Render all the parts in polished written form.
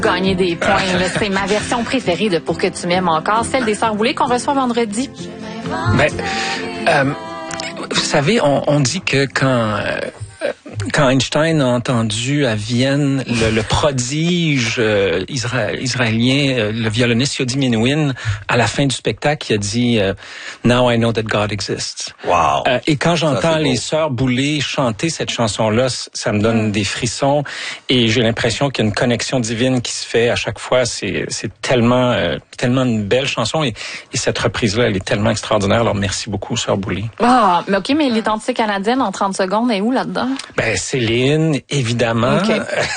Gagner des points, là, c'est ma version préférée de Pour que tu m'aimes encore, celle des Sœurs Boulay qu'on reçoit vendredi. Vous savez, on dit que quand Einstein a entendu à Vienne le prodige israélien, le violoniste Yodi Menuhin, à la fin du spectacle, il a dit « Now I know that God exists ». Wow. Et quand j'entends les Sœurs Boulay chanter cette chanson-là, ça me donne des frissons et j'ai l'impression qu'il y a une connexion divine qui se fait à chaque fois. C'est tellement une belle chanson et cette reprise-là, elle est tellement extraordinaire. Alors merci beaucoup, Sœurs Boulay. Ah, mais OK, mais l'identité canadienne en 30 secondes est où là-dedans? Céline, évidemment. OK.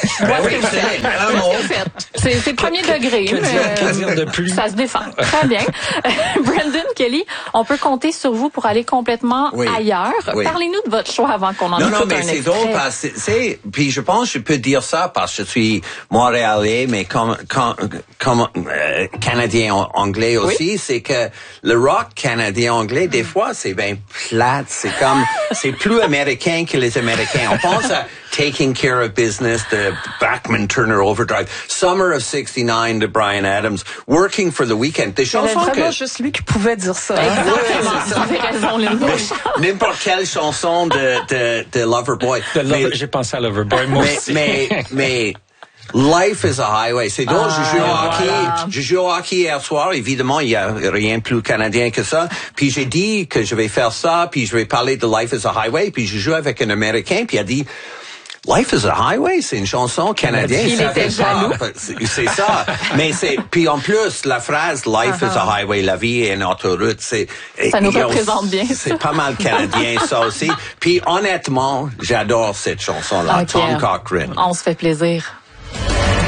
C'est premier degré. Que dire de plus? Ça se défend. Très bien. Brandon Kelly, on peut compter sur vous pour aller complètement ailleurs. Oui. Parlez-nous de votre choix avant qu'on en écoute un extrait. Non, mais c'est drôle parce que puis je pense que je peux dire ça parce que je suis montréalais, mais comme canadien anglais aussi, c'est que le rock canadien anglais, des fois, c'est bien plate. C'est plus américain que les Américains. On pense à Taking Care of Business de Bachman Turner Overdrive, Summer of 69 de Bryan Adams, Working for the Weekend. Des chansons que... vraiment juste lui qui pouvait dire ça. Exactement. N'importe quelle chanson de Loverboy. J'ai pensé à Loverboy, moi aussi. Mais Life is a Highway. C'est drôle, je joue au hockey hier soir. Évidemment, il y a rien de plus canadien que ça. Puis j'ai dit que je vais faire ça, puis je vais parler de Life is a Highway. Puis je joue avec un Américain, puis il a dit Life is a Highway, c'est une chanson canadienne. Il était jaloux. C'est ça. Mais puis en plus, la phrase Life is a Highway, la vie est une autoroute, ça nous représente bien. C'est pas mal canadien, ça aussi. Puis honnêtement, j'adore cette chanson-là, Tom Cochrane. On se fait plaisir.